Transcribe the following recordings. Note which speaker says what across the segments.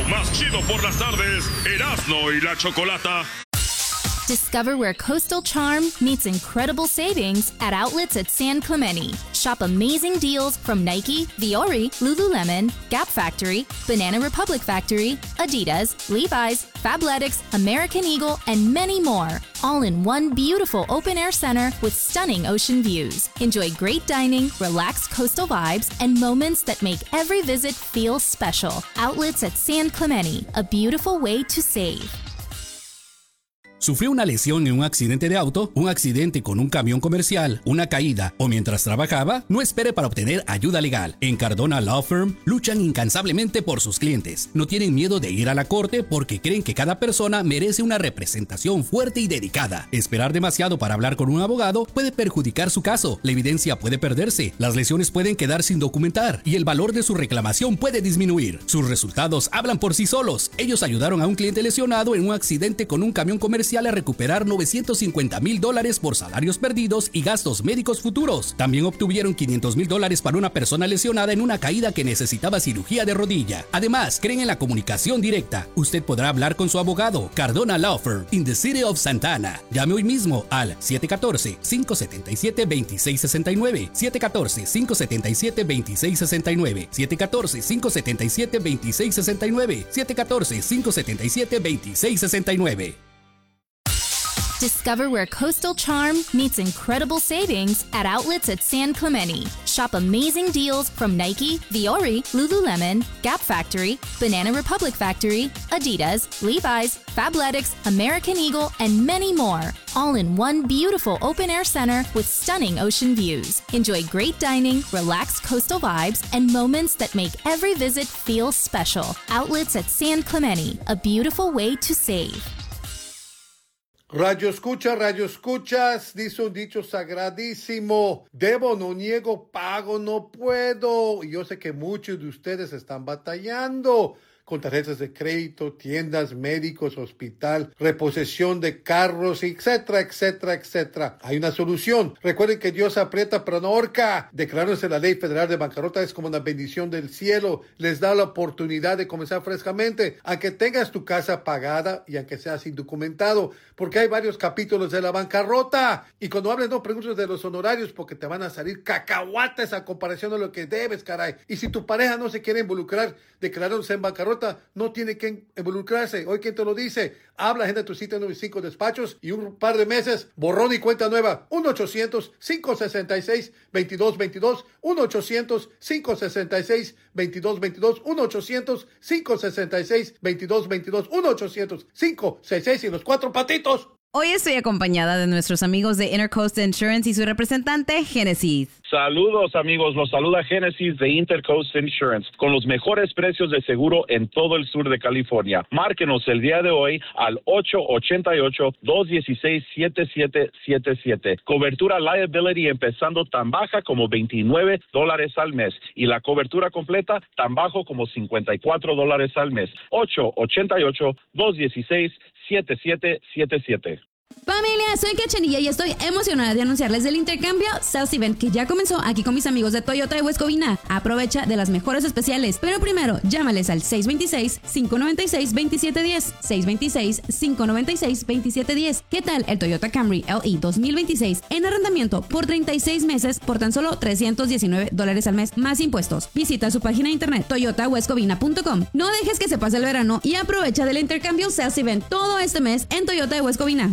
Speaker 1: más chido por las tardes, Erasmo y la Chocolata.
Speaker 2: Discover where coastal charm meets incredible savings at outlets at San Clemente. Shop amazing deals from Nike, Viore, Lululemon, Gap Factory, Banana Republic Factory, Adidas, Levi's, Fabletics, American Eagle, and many more. All in one beautiful open-air center with stunning ocean views. Enjoy great dining, relaxed coastal vibes, and moments that make every visit feel special. Outlets at San Clemente, a beautiful way to save.
Speaker 3: ¿Sufrió una lesión en un accidente de auto, un accidente con un camión comercial, una caída o mientras trabajaba? No espere para obtener ayuda legal. En Cardona Law Firm luchan incansablemente por sus clientes. No tienen miedo de ir a la corte porque creen que cada persona merece una representación fuerte y dedicada. Esperar demasiado para hablar con un abogado puede perjudicar su caso. La evidencia puede perderse, las lesiones pueden quedar sin documentar y el valor de su reclamación puede disminuir. Sus resultados hablan por sí solos. Ellos ayudaron a un cliente lesionado en un accidente con un camión comercial a recuperar $950,000 por salarios perdidos y gastos médicos futuros. También obtuvieron $500,000 para una persona lesionada en una caída que necesitaba cirugía de rodilla. Además, creen en la comunicación directa. Usted podrá hablar con su abogado. Cardona Law Firm, in the City of Santa Ana. Llame hoy mismo al 714-577-2669, 714-577-2669, 714-577-2669, 714-577-2669.
Speaker 2: Discover where coastal charm meets incredible savings at outlets at San Clemente. Shop amazing deals from Nike, Viore, Lululemon, Gap Factory, Banana Republic Factory, Adidas, Levi's, Fabletics, American Eagle, and many more. All in one beautiful open-air center with stunning ocean views. Enjoy great dining, relaxed coastal vibes, and moments that make every visit feel special. Outlets at San Clemente, a beautiful way to save.
Speaker 4: Radio escuchas, dice un dicho sagradísimo: debo, no niego, pago, no puedo. Y yo sé que muchos de ustedes están batallando con tarjetas de crédito, tiendas, médicos, hospital, reposición de carros, etcétera, etcétera, etcétera. Hay una solución. Recuerden que Dios aprieta pero no ahorca. Declarándose la ley federal de bancarrota es como una bendición del cielo. Les da la oportunidad de comenzar frescamente, aunque tengas tu casa pagada y aunque seas indocumentado, porque hay varios capítulos de la bancarrota. Y cuando hables, no preguntes de los honorarios, porque te van a salir cacahuates a comparación de lo que debes, caray. Y si tu pareja no se quiere involucrar declarándose en bancarrota, no tiene que involucrarse. Hoy, ¿quién te lo dice? Habla, agenda tu cita en 95 despachos y un par de meses, borrón y cuenta nueva. 1-800-566-2222, 1-800-566-2222, 1-800-566-2222, 1-800-566 y los cuatro patitos.
Speaker 5: Hoy estoy acompañada de nuestros amigos de Intercoast Insurance y su representante, Génesis.
Speaker 6: Saludos, amigos. Los saluda Génesis de Intercoast Insurance con los mejores precios de seguro en todo el sur de California. Márquenos el día de hoy al 888-216-7777. Cobertura liability empezando tan baja como $29 al mes y la cobertura completa tan bajo como $54 al mes. 888-216-7777.
Speaker 5: Familia, soy Cachanilla y estoy emocionada de anunciarles el intercambio South Event que ya comenzó aquí con mis amigos de Toyota de West Covina. Aprovecha de las mejores especiales, pero primero llámales al 626-596-2710, 626-596-2710. ¿Qué tal el Toyota Camry LE 2026 en arrendamiento por 36 meses por tan solo $319 al mes más impuestos? Visita su página de internet toyotawestcovina.com. No dejes que se pase el verano y aprovecha del intercambio South Event todo este mes en Toyota de West Covina.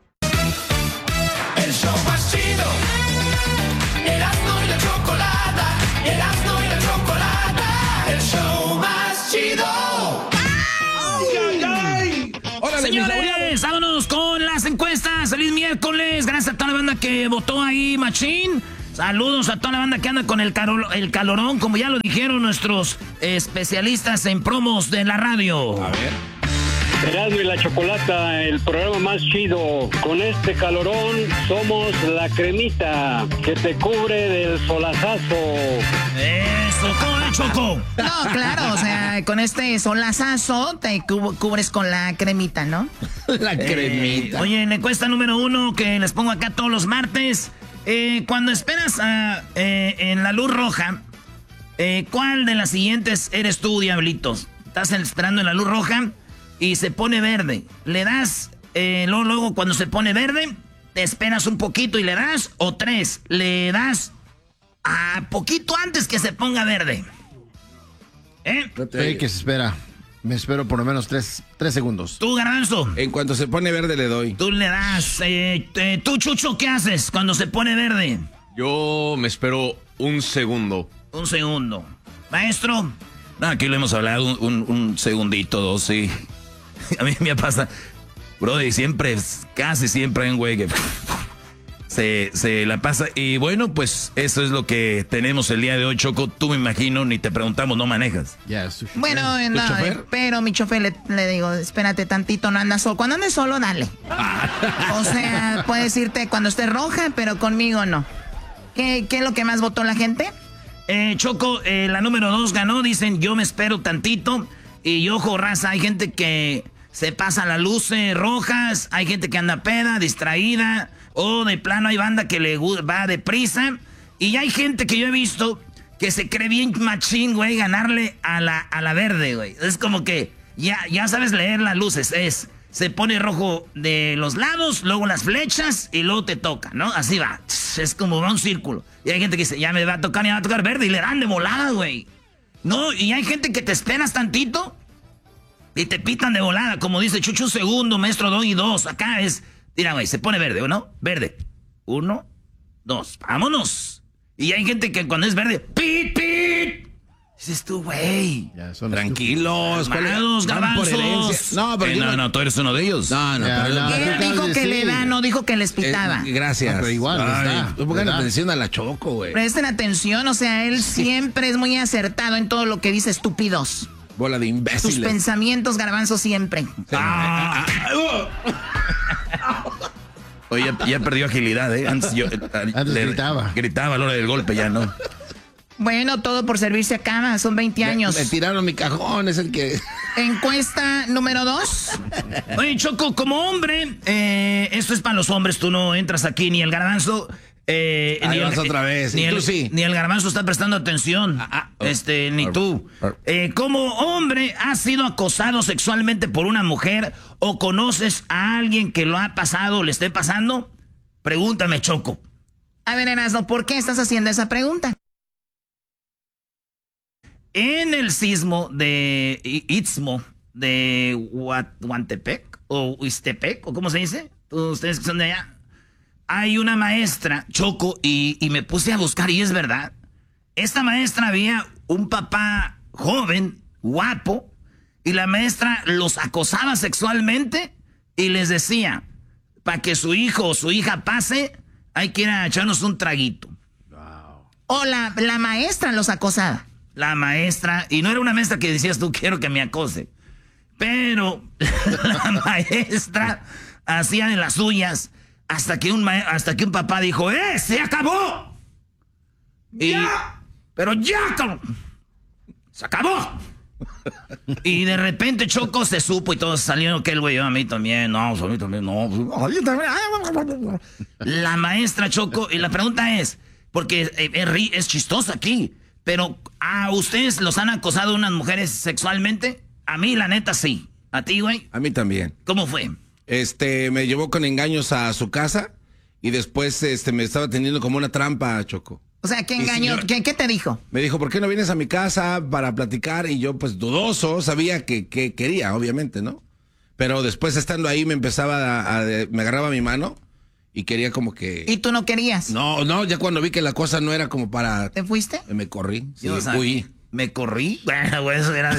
Speaker 7: El show más chido, Erasmo y la Chocolata, Erasmo y la Chocolata, el show más chido.
Speaker 8: ¡Ay, ay, ay! ¡Órale, señores! Vámonos con las encuestas. ¡Feliz miércoles! Gracias a toda la banda que votó ahí, machín. Saludos a toda la banda que anda con el calorón, como ya lo dijeron nuestros especialistas en promos de la radio. A ver.
Speaker 9: Erasmo y la Chocolata, el programa más chido. Con este calorón somos la cremita que te cubre del solazazo.
Speaker 8: Eso, ¿cómo es, Choco?
Speaker 10: No, claro, o sea, con este solazazo te cubres con la cremita, ¿no?
Speaker 8: La cremita. Oye, en la encuesta número 1 que les pongo acá todos los martes, cuando esperas en la luz roja, ¿cuál de las siguientes eres tú, Diablitos? estás esperando en la luz roja y se pone verde. Le das, luego cuando se pone verde, te esperas un poquito y le das, o 3, le das a poquito antes que se ponga verde.
Speaker 11: Que se espera. Me espero por lo menos 3 segundos.
Speaker 8: ¿Tú, Garbanzo?
Speaker 12: En cuanto se pone verde le doy.
Speaker 8: Tú le das. ¿Tú, Chucho, qué haces cuando se pone verde?
Speaker 13: Yo me espero 1 segundo.
Speaker 8: 1 segundo. Maestro.
Speaker 14: No, aquí lo hemos hablado un segundito, 2, sí. A mí me pasa, bro, y siempre, casi siempre hay un güey que se la pasa. Y bueno, pues eso es lo que tenemos el día de hoy, Choco. Tú, me imagino, ni te preguntamos, no manejas.
Speaker 10: Bueno, no, pero mi chofer le digo, espérate tantito, no andas solo. Cuando andes solo, dale. O sea, puedes irte cuando esté roja, pero conmigo no. ¿Qué es lo que más votó la gente?
Speaker 8: Choco, la número 2 ganó. Dicen, yo me espero tantito. Y ojo, raza, hay gente que se pasa las luces rojas. Hay gente que anda peda, distraída. O de plano hay banda que le va deprisa. Y hay gente que yo he visto que se cree bien machín, güey, ganarle a la verde, güey. Es como que ya sabes leer las luces. Se pone rojo de los lados, luego las flechas y luego te toca, ¿no? Así va. Es como va un círculo. Y hay gente que dice, ya me va a tocar verde, y le dan de volada, güey. No, y hay gente que te esperas tantito y te pitan de volada. Como dice Chucho, 1 segundo, maestro, Doggy 2. Acá es, mira, güey, se pone verde, ¿o no? Verde. 1, 2, vámonos. Y hay gente que cuando es verde, ¡pit, pit! Dices tú, güey.
Speaker 12: Tranquilos.
Speaker 8: Hermanos, garbanzos.
Speaker 12: No, pero
Speaker 14: no, tú eres uno de ellos.
Speaker 12: No,
Speaker 10: Él dijo que le da, no dijo que les pitaba.
Speaker 12: Gracias.
Speaker 11: Pero igual,
Speaker 12: pongan atención a la Choco, güey.
Speaker 10: Presten atención, o sea, él siempre es muy acertado en todo lo que dice, estúpidos.
Speaker 12: Bola de imbéciles.
Speaker 10: Tus pensamientos, Garbanzo, siempre.
Speaker 14: Oye, ya perdió agilidad, ¿eh? Antes gritaba a la hora del golpe, ya no.
Speaker 10: Bueno, todo por servirse a cama, son 20 años.
Speaker 12: Me tiraron mi cajón, es el que...
Speaker 10: Encuesta número 2.
Speaker 8: Oye, Choco, como hombre, esto es para los hombres, tú no entras aquí, ni el Garbanzo...
Speaker 12: Ahí vas otra vez.
Speaker 8: Ni el Garbanzo está prestando atención. Ni tú. Como hombre, ¿has sido acosado sexualmente por una mujer o conoces a alguien que lo ha pasado o le esté pasando? Pregúntame, Choco.
Speaker 10: A ver, Erasmo, ¿por qué estás haciendo esa pregunta?
Speaker 8: En el Istmo de Huantepec o Huistepec, o ¿cómo se dice? Ustedes que son de allá. Hay una maestra, Choco, y me puse a buscar y es verdad. Esta maestra había un papá joven, guapo, y la maestra los acosaba sexualmente y les decía, para que su hijo o su hija pase, hay que ir a echarnos un traguito.
Speaker 10: Wow. O la maestra los acosaba.
Speaker 8: La maestra, y no era una maestra que decías tú, quiero que me acose. Pero la maestra hacía de las suyas hasta que un papá dijo, ¡se acabó! Pero ya, se acabó. Y de repente, Choco, se supo y todos salieron que el güey, a mí también, no. La maestra, Choco, y la pregunta es, porque es chistoso aquí, pero ¿a ustedes los han acosado unas mujeres sexualmente? A mí, la neta, sí. ¿A ti, güey?
Speaker 12: A mí también.
Speaker 8: ¿Cómo fue?
Speaker 12: Me llevó con engaños a su casa y después me estaba teniendo como una trampa, Choco.
Speaker 10: O sea, ¿qué engaño? ¿Qué te dijo?
Speaker 12: Me dijo, ¿por qué no vienes a mi casa para platicar? Y yo, pues, dudoso, sabía que quería, obviamente, ¿no? Pero después, estando ahí, me agarraba mi mano y quería como que...
Speaker 10: ¿Y tú no querías?
Speaker 12: No, ya cuando vi que la cosa no era como para...
Speaker 10: ¿Te fuiste?
Speaker 12: Me corrí, sí,
Speaker 8: fui. ¿Me corrí? Bueno, eso era un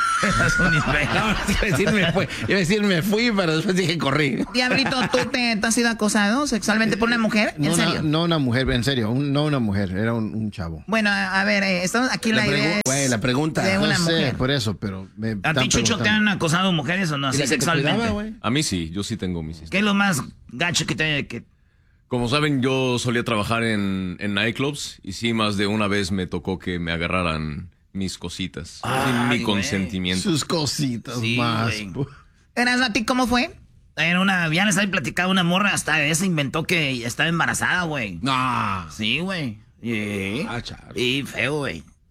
Speaker 12: iba a decir me fui, pero después dije corrí.
Speaker 10: Diablito, ¿tú te has sido acosado sexualmente por una mujer? ¿En serio?
Speaker 11: No una mujer, en serio, no una mujer, era un chavo.
Speaker 10: Bueno, a ver, estamos aquí la idea es...
Speaker 12: la pregunta.
Speaker 10: De una mujer.
Speaker 11: Por eso, pero...
Speaker 8: ¿A ti, Chucho, te han acosado mujeres o no? Así sexualmente.
Speaker 13: A mí sí, yo sí tengo mis historias.
Speaker 8: ¿Qué es lo más gacho que te...
Speaker 13: Como saben, yo solía trabajar en nightclubs y sí, más de una vez me tocó que me agarraran mis cositas, sin mi consentimiento.
Speaker 11: Sus cositas más.
Speaker 10: ¿Erasmo, a ti cómo fue?
Speaker 8: Ya les había platicado una morra, hasta esa inventó que estaba embarazada, güey.
Speaker 12: No.
Speaker 8: Sí, güey. Y feo, güey.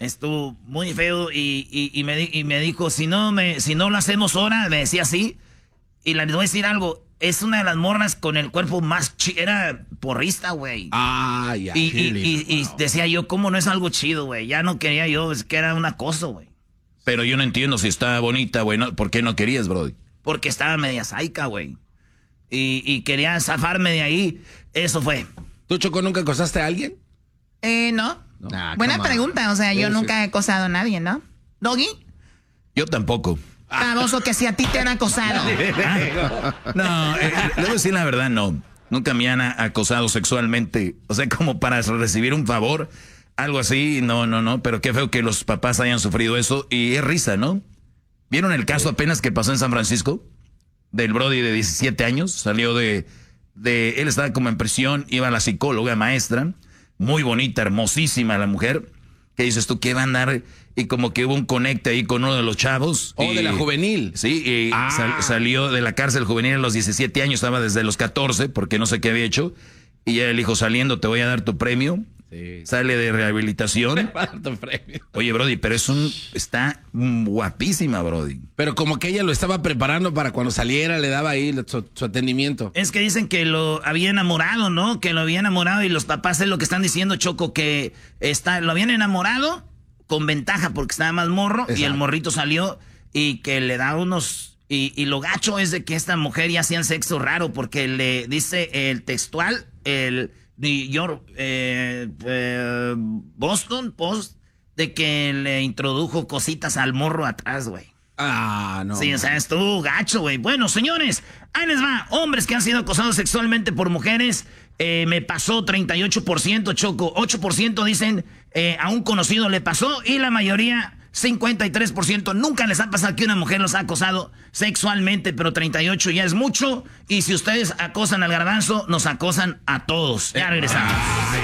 Speaker 8: Estuvo muy feo y me dijo, si no lo hacemos ahora, me decía así. Y les voy a decir algo, es una de las morras con el cuerpo más chido. Era porrista, güey.
Speaker 12: Ah, ya.
Speaker 8: Y decía yo, ¿cómo no es algo chido, güey? Ya no quería yo, es que era un acoso, güey.
Speaker 14: Pero yo no entiendo si está bonita, güey. ¿Por qué no querías, brody?
Speaker 8: Porque estaba media saica, güey. Y quería zafarme de ahí. Eso fue.
Speaker 12: ¿Tú, Choco, nunca acosaste a alguien?
Speaker 10: No. Buena pregunta, o sea, yo nunca he acosado a nadie, ¿no? ¿Doggy?
Speaker 14: Yo tampoco.
Speaker 10: Baboso, que si a ti te han acosado.
Speaker 14: No, le voy a decir la verdad, no. Nunca me han acosado sexualmente. O sea, como para recibir un favor, algo así, no. Pero qué feo que los papás hayan sufrido eso. Y es risa, ¿no? ¿Vieron el caso apenas que pasó en San Francisco? Del brody de 17 años. Salió de él estaba como en prisión, iba a la psicóloga maestra. Muy bonita, hermosísima la mujer. ¿Qué dices tú? ¿Qué va a andar? Y como que hubo un conecte ahí con uno de los chavos.
Speaker 12: De la juvenil.
Speaker 14: Sí, y salió de la cárcel juvenil a los 17 años, estaba desde los 14, porque no sé qué había hecho. Y ya le dijo, saliendo, te voy a dar tu premio. Sí. Sale de rehabilitación. Oye, brody, pero está guapísima, brody.
Speaker 12: Pero como que ella lo estaba preparando para cuando saliera, le daba ahí su atendimiento.
Speaker 8: Es que dicen que lo había enamorado, ¿no? Que lo había enamorado y los papás es lo que están diciendo, Choco, que lo habían enamorado con ventaja porque estaba más morro. Exacto. Y el morrito salió y que le da unos... Y lo gacho es de que esta mujer ya hacían sexo raro porque le dice el textual, el... New York, Boston Post, de que le introdujo cositas al morro atrás, güey.
Speaker 12: No.
Speaker 8: Sí, o sea, estuvo gacho, güey. Bueno, señores, ahí les va. Hombres que han sido acosados sexualmente por mujeres, me pasó 38%, Choco. 8% dicen a un conocido le pasó y la mayoría... 53% nunca les ha pasado que una mujer los ha acosado sexualmente, pero 38 ya es mucho. Y si ustedes acosan al Garbanzo, nos acosan a todos. Ya regresamos.